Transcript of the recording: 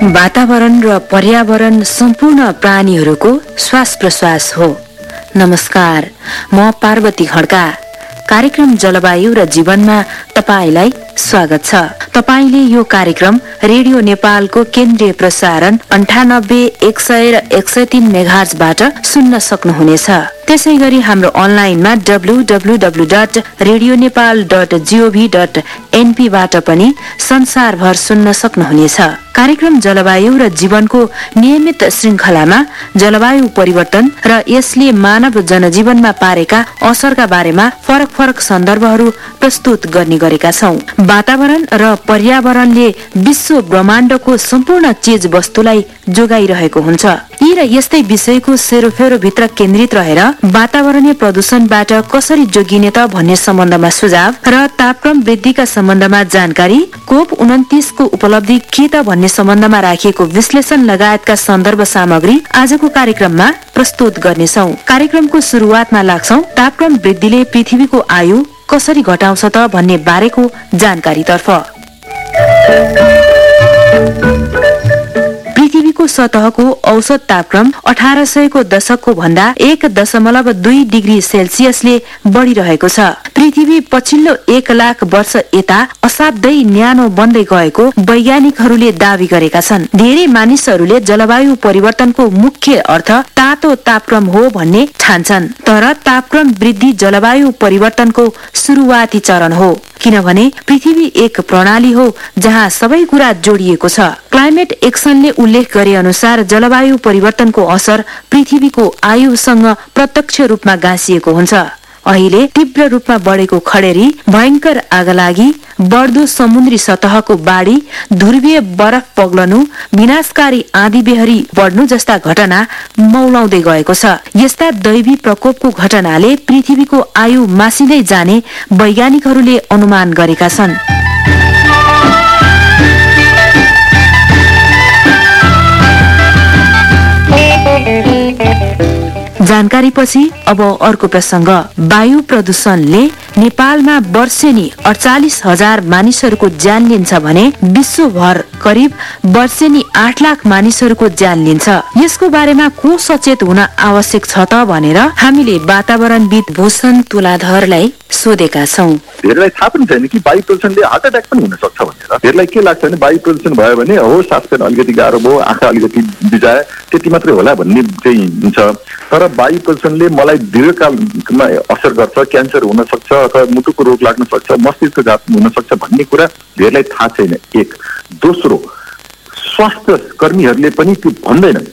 वातावरण र पर्यावरण सम्पूर्ण प्राणीहरूको श्वास प्रश्वास हो। नमस्कार, म पार्वती खड्का। कार्यक्रम जलवायु र जीवनमा तपाईलाई स्वागत छ। तपाईले यो कार्यक्रम रेडियो नेपालको केन्द्रीय प्रसारण 98, 100 र 103 मेगाहर्जबाट सुन्न सक्नुहुनेछ। त्यसैगरी हाम्रो अनलाइनमा www.radionepal.gov.np बाट पनि संसारभर सुन्न सक्नुहुनेछ। कार्यक्रम जलवायु र जीवनको नियमित श्रृंखलामा जलवायु परिवर्तन र यसले मानव जनजीवनमा पारेका असरका बारेमा फरक फरक सन्दर्भहरू प्रस्तुत गर्ने गरेका छौं। वातावरण र पर्यावरणले विश्व ब्रह्माण्डको सम्पूर्ण चीज वस्तुलाई जोगाइरहेको हुन्छ। यी र यस्तै विषयको सेरोफेरो भित्र केन्द्रित रहेर वातावरणीय प्रदूषणबाट कसरी जोगिने त भन्ने सम्बन्धमा सुझाव र तापक्रम वृद्धिका सम्बन्धमा जानकारी, COP29 को उपलब्धि के त भन्ने सम्बन्धमा राखिएको विश्लेषण लगायतका सन्दर्भ सामग्री आजको कार्यक्रममा प्रस्तुत गर्नेछौं। कार्यक्रमको शुरुआतमा लाग्छौं तापक्रम वृद्धिले पृथ्वीको आयु कसरी घटाउँछ त भन्ने बारेको जानकारीतर्फ। पृथ्वीको सतहको औसत तापक्रम 1800 को दशकको भन्दा 1.2 डिग्री सेल्सियसले बढ़िरहेको छ। पृथ्वी पछिल्लो 1 लाख वर्ष यता असाध्यै न्यानो बन्दै गएको वैज्ञानिकहरूले दावी गरेका छन्। धेरै मानिसहरूले जलवायु परिवर्तनको मुख्य अर्थ तातो तापक्रम हो भन्ने ठान्छन्। तर तापक्रम वृद्धि जलवायु परिवर्तनको सुरुवाती चरण हो, किनभने पृथ्वी एक प्रणाली हो जहाँ सबै कुरा जोडिएको छ। क्लाइमेट एक्सनले उल्लेख गरे अनुसार जलवायु परिवर्तनको असर पृथ्वीको आयुसँग प्रत्यक्ष रूपमा गाँसिएको हुन्छ। अहिले तीव्र रूपमा बढेको खडेरी, भयंकर आगलागी, बढ्दो समुद्री सतहको बाढी, ध्रुवीय बरफ पग्लनु, विनाशकारी आँधी बेहरी बढ्नु जस्ता घटना मौलाउँदै गएको छ। यस्ता दैवी प्रकोपको घटनाले पृथ्वीको आयु मासिँदै जाने वैज्ञानिकहरूले अनुमान गरेका छन्। जानकारीपछि अब अर्को प्रसंग। वायु प्रदूषणले नेपालमा वर्षेनी 48,000 मानिसहरूको ज्यान लिन्छ भने विश्वभर करिब वर्षेनी 8 लाख मानिसहरूको ज्यान लिन्छ। यसको बारेमा को सचेत हुन आवश्यक छ त भनेर हामीले वातावरणविद भूषण तुलाधरलाई सोधेका छौं। धेरैलाई थाहा पनि छैन कि वायु प्रदूषणले हार्ट अट्याक पनि हुन सक्छ भनेर। धेरैलाई के लाग्छ भने वायु प्रदूषण भयो भने हो सास फेर्न अलिकति गाह्रो भयो, आँखा अलिकति बिजाए, त्यति मात्रै होला भन्ने चाहिँ हुन्छ। तर वायु प्रदूषणले मलाई दीर्घकालमा असर गर्छ, क्यान्सर हुन सक्छ अथवा मुटुको रोग लाग्न सक्छ, मस्तिष्कघात हुन सक्छ भन्ने कुरा धेरैलाई थाहा छैन। एक दोस्रो, स्वास्थ्य कर्मीहरूले पनि त्यो भन्दैनन्।